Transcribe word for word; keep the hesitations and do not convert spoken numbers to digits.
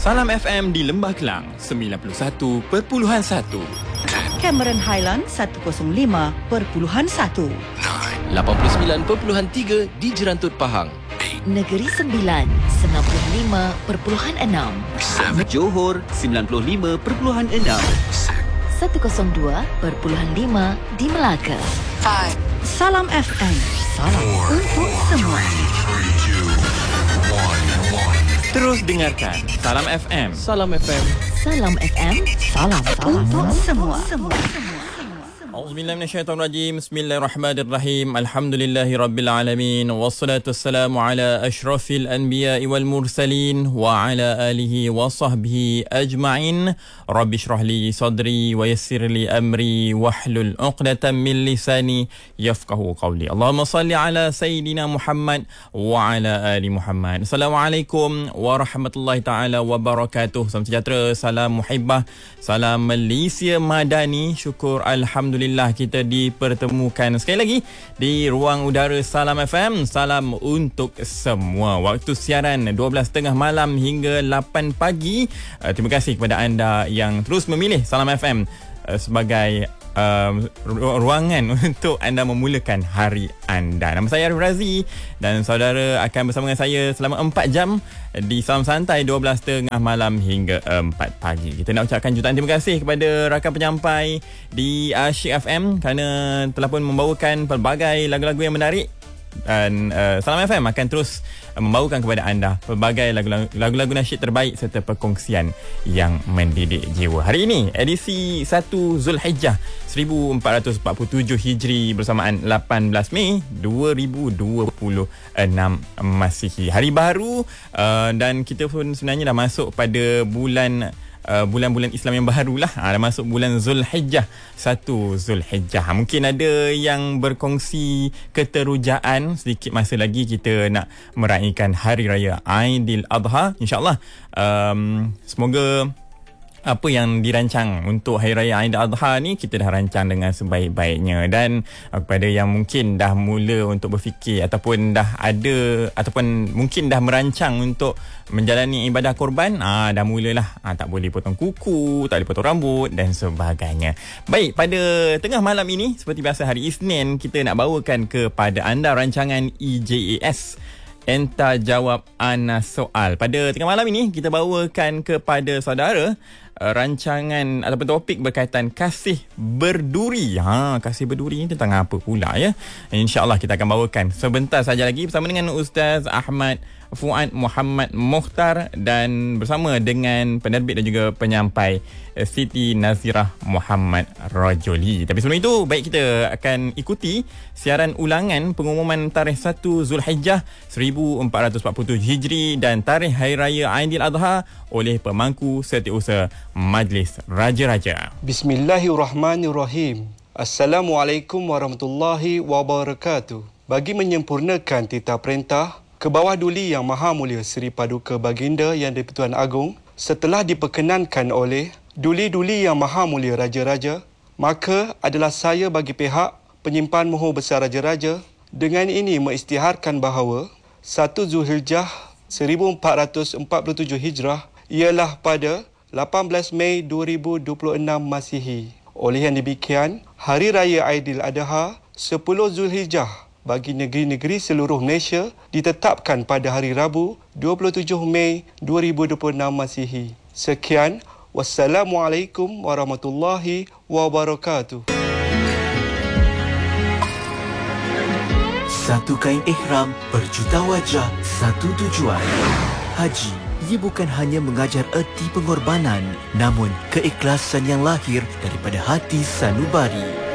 Salam F M di Lembah Kelang sembilan puluh satu perpuluhan satu. Cameron Highland seratus lima perpuluhan satu. lapan puluh sembilan perpuluhan tiga di Jerantut Pahang. Negeri Sembilan sembilan puluh lima perpuluhan enam. Johor sembilan puluh lima perpuluhan enam. seratus dua perpuluhan lima di Melaka. Salam F M. Salam untuk semua. Terus dengarkan Salam F M. Salam F M. Salam F M. Salam, salam untuk semua. semua. Auzubillahi minasyaitonirrajim. Bismillahirrahmanirrahim. Alhamdulillahirabbil alamin wassalatu wassalamu ala asyrafil anbiya'i wal mursalin wa ala alihi wa sahbihi ajma'in. Rabbi shrah li sadri wa yassir li amri wahlul 'uqdatam min lisani yafqahu qawli. Allahumma salli ala sayidina Muhammad wa ala ali Muhammad. Assalamualaikum warahmatullahi taala wabarakatuh. Salam sejahtera, salam muhibbah, salam Malaysia Madani. Syukur alhamdulillah Alhamdulillah kita dipertemukan sekali lagi di ruang udara Salam F M. Salam untuk semua. Waktu siaran dua belas tiga puluh malam hingga lapan pagi. Uh, terima kasih kepada anda yang terus memilih Salam F M uh, sebagai uh, ruangan untuk anda memulakan hari anda. Nama saya Arif Razi dan saudara akan bersama dengan saya selama empat jam di Salam Santai dua belas tiga puluh malam hingga empat pagi. Kita nak ucapkan jutaan terima kasih kepada rakan penyampai di Asyik F M kerana telah pun membawakan pelbagai lagu-lagu yang menarik. Dan uh, Salam F M akan terus uh, membawakan kepada anda pelbagai lagu-lagu nasyid terbaik serta perkongsian yang mendidik jiwa. Hari ini edisi satu Zulhijjah seribu empat ratus empat puluh tujuh Hijri bersamaan lapan belas Mei dua ribu dua puluh enam Masihi. Hari baru uh, dan kita pun sebenarnya dah masuk pada bulan Uh, bulan-bulan Islam yang barulah. Ha, dah masuk bulan Zulhijjah, satu Zulhijjah. Mungkin ada yang berkongsi keterujaan, sedikit masa lagi kita nak meraihkan Hari Raya Aidiladha. InsyaAllah um, semoga apa yang dirancang untuk Hari Raya Aidiladha ni kita dah rancang dengan sebaik-baiknya. Dan kepada yang mungkin dah mula untuk berfikir ataupun dah ada ataupun mungkin dah merancang untuk menjalani ibadah korban, ah dah mulalah. Ah, tak boleh potong kuku, tak boleh potong rambut dan sebagainya. Baik, pada tengah malam ini seperti biasa hari Isnin kita nak bawakan kepada anda rancangan E J A S, Entah Jawab Ana Soal. Pada tengah malam ini kita bawakan kepada saudara uh, rancangan ataupun topik berkaitan kasih berduri. Ha, kasih berduri ni tentang apa pula ya? InsyaAllah kita akan bawakan sebentar saja lagi bersama dengan Ustaz Ahmad Fuad Muhammad Mukhtar dan bersama dengan penerbit dan juga penyampai Siti Nazirah Muhammad Rajoli. Tapi sebelum itu, baik kita akan ikuti siaran ulangan pengumuman tarikh satu Zulhijjah seribu empat ratus empat puluh tujuh Hijri dan tarikh Hari Raya Aidiladha oleh pemangku Setiausaha Majlis Raja-Raja. Bismillahirrahmanirrahim. Assalamualaikum warahmatullahi wabarakatuh. Bagi menyempurnakan titah perintah ke bawah Duli Yang Maha Mulia Seri Paduka Baginda Yang di-Pertuan Agong setelah diperkenankan oleh Duli-Duli Yang Maha Mulia Raja-Raja, maka adalah saya bagi pihak penyimpan mohon besar Raja-Raja dengan ini mengisytiharkan bahawa satu Zulhijjah seribu empat ratus empat puluh tujuh Hijrah ialah pada lapan belas Mei dua ribu dua puluh enam Masihi. Oleh yang demikian, Hari Raya Aidiladha sepuluh Zulhijjah bagi negeri-negeri seluruh Malaysia ditetapkan pada hari Rabu dua puluh tujuh Mei dua ribu dua puluh enam Masihi. Sekian, wassalamualaikum warahmatullahi wabarakatuh. Satu kain ihram, berjuta wajah, satu tujuan. Haji, ia bukan hanya mengajar erti pengorbanan, namun keikhlasan yang lahir daripada hati sanubari.